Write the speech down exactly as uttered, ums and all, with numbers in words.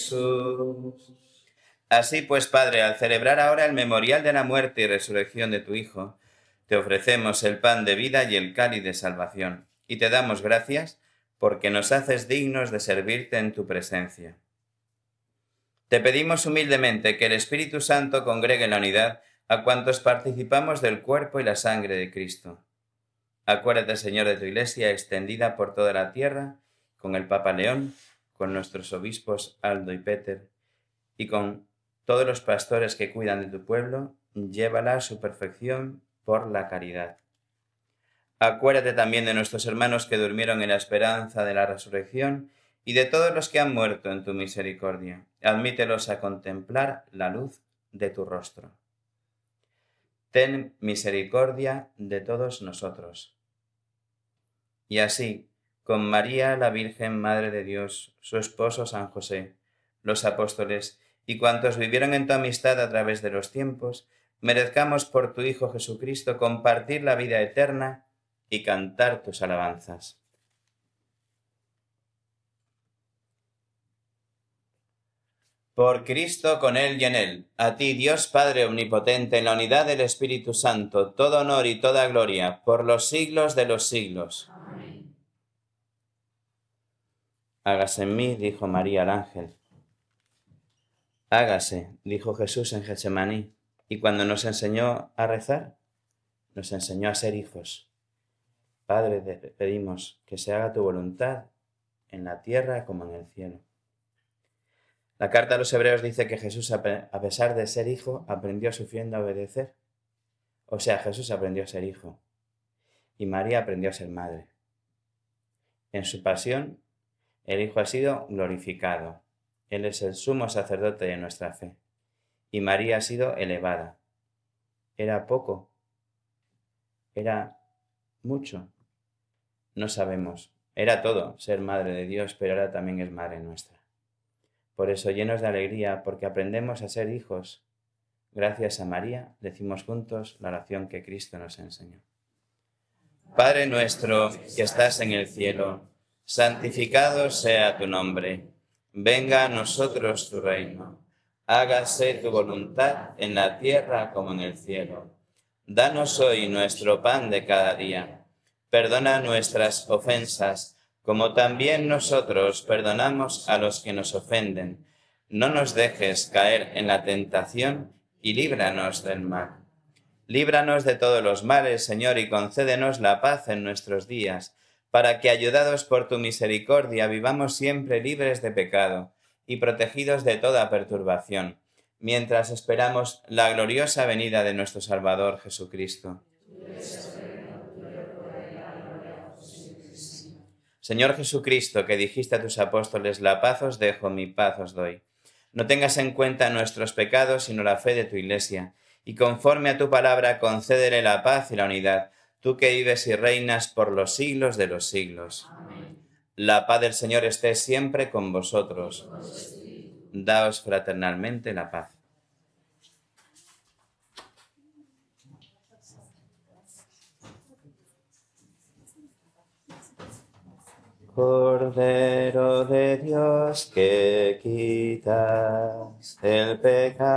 Jesús. Así pues, Padre, al celebrar ahora el memorial de la muerte y resurrección de tu Hijo, te ofrecemos el pan de vida y el cáliz de salvación, y te damos gracias porque nos haces dignos de servirte en tu presencia. Te pedimos humildemente que el Espíritu Santo congregue en la unidad a cuantos participamos del cuerpo y la sangre de Cristo. Acuérdate, Señor, de tu Iglesia extendida por toda la tierra, con el Papa León, con nuestros obispos Aldo y Peter, y con todos los pastores que cuidan de tu pueblo, llévala a su perfección por la caridad. Acuérdate también de nuestros hermanos que durmieron en la esperanza de la resurrección y de todos los que han muerto en tu misericordia. Admítelos a contemplar la luz de tu rostro. Ten misericordia de todos nosotros. Y así, con María, la Virgen Madre de Dios, su esposo San José, los apóstoles y cuantos vivieron en tu amistad a través de los tiempos, merezcamos por tu Hijo Jesucristo compartir la vida eterna y cantar tus alabanzas. Por Cristo, con Él y en Él, a ti, Dios Padre Omnipotente, en la unidad del Espíritu Santo, todo honor y toda gloria, por los siglos de los siglos. Amén. Hágase en mí, dijo María al ángel. Hágase, dijo Jesús en Getsemaní, y cuando nos enseñó a rezar, nos enseñó a ser hijos. Padre, te pedimos que se haga tu voluntad en la tierra como en el cielo. La carta a los Hebreos dice que Jesús, a pesar de ser hijo, aprendió sufriendo a obedecer. O sea, Jesús aprendió a ser hijo y María aprendió a ser madre. En su pasión, el Hijo ha sido glorificado. Él es el sumo sacerdote de nuestra fe. Y María ha sido elevada. ¿Era poco? ¿Era mucho? No sabemos. Era todo ser madre de Dios, pero ahora también es madre nuestra. Por eso, llenos de alegría, porque aprendemos a ser hijos, gracias a María, decimos juntos la oración que Cristo nos enseñó. Padre nuestro, que estás en el cielo, santificado sea tu nombre. Venga a nosotros tu reino. Hágase tu voluntad en la tierra como en el cielo. Danos hoy nuestro pan de cada día. Perdona nuestras ofensas, como también nosotros perdonamos a los que nos ofenden. No nos dejes caer en la tentación y líbranos del mal. Líbranos de todos los males, Señor, y concédenos la paz en nuestros días, para que, ayudados por tu misericordia, vivamos siempre libres de pecado y protegidos de toda perturbación, mientras esperamos la gloriosa venida de nuestro Salvador Jesucristo. Señor Jesucristo, que dijiste a tus apóstoles, la paz os dejo, mi paz os doy. No tengas en cuenta nuestros pecados, sino la fe de tu Iglesia, y conforme a tu palabra concédele la paz y la unidad, tú que vives y reinas por los siglos de los siglos. Amén. La paz del Señor esté siempre con vosotros. Daos fraternalmente la paz. Cordero de Dios, que quitas el pecado